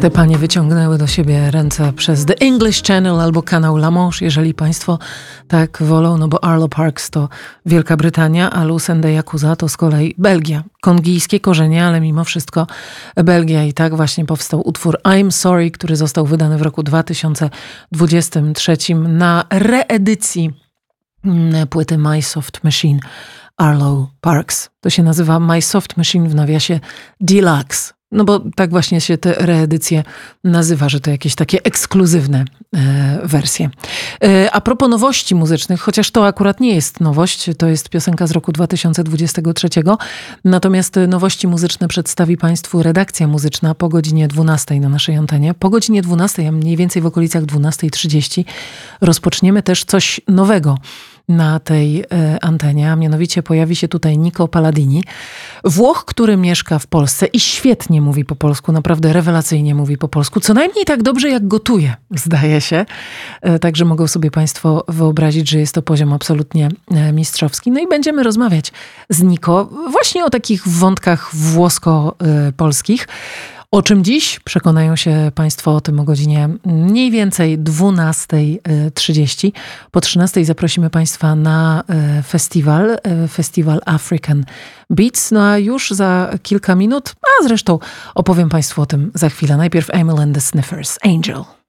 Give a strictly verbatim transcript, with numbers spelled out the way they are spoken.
Te panie wyciągnęły do siebie ręce przez The English Channel albo kanał La Manche, jeżeli państwo tak wolą, no bo Arlo Parks to Wielka Brytania, a Lucerne Yakuza to z kolei Belgia. Kongijskie korzenie, ale mimo wszystko Belgia. I tak właśnie powstał utwór I'm Sorry, który został wydany w roku dwa tysiące dwudziestym trzecim na reedycji płyty My Soft Machine Arlo Parks. To się nazywa My Soft Machine w nawiasie Deluxe. No bo tak właśnie się te reedycje nazywa, że to jakieś takie ekskluzywne e, wersje. E, a propos nowości muzycznych, chociaż to akurat nie jest nowość, to jest piosenka z roku dwa tysiące dwudziestego trzeciego, natomiast nowości muzyczne przedstawi państwu redakcja muzyczna po godzinie dwunastej na naszej antenie. Po godzinie dwunastej, a mniej więcej w okolicach dwunasta trzydzieści rozpoczniemy też coś nowego na tej e, antenie, a mianowicie pojawi się tutaj Nico Palladini, Włoch, który mieszka w Polsce i świetnie mówi po polsku, naprawdę rewelacyjnie mówi po polsku, co najmniej tak dobrze jak gotuje, zdaje się. E, także mogą sobie państwo wyobrazić, że jest to poziom absolutnie e, mistrzowski. No i będziemy rozmawiać z Nico właśnie o takich wątkach włosko-polskich. O czym dziś? Przekonają się państwo o tym o godzinie mniej więcej dwunasta trzydzieści. Po trzynastej zaprosimy państwa na festiwal, festiwal African Beats. No a już za kilka minut, a zresztą opowiem państwu o tym za chwilę. Najpierw Emil and the Sniffers, Angel.